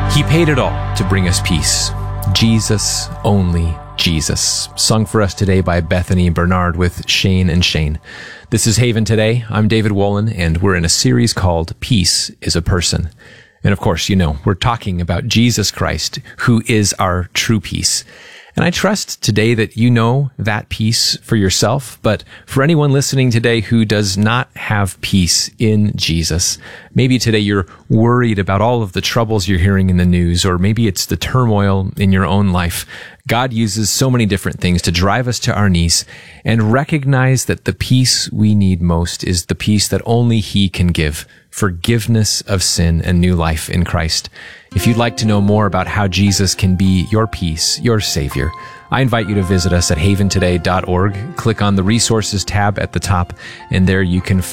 He paid it all to bring us peace. Jesus, only Jesus. Sung for us today by Bethany Bernard with Shane and Shane. This is Haven Today. I'm David Wolin, and we're in a series called Peace is a Person. And of course, we're talking about Jesus Christ, who is our true peace. And I trust today that you know that peace for yourself, but for anyone listening today who does not have peace in Jesus, maybe today you're worried about all of the troubles you're hearing in the news, or maybe it's the turmoil in your own life. God uses so many different things to drive us to our knees and recognize that the peace we need most is the peace that only He can give, forgiveness of sin and new life in Christ. If you'd like to know more about how Jesus can be your peace, your Savior, I invite you to visit us at haventoday.org. Click on the resources tab at the top, and there you can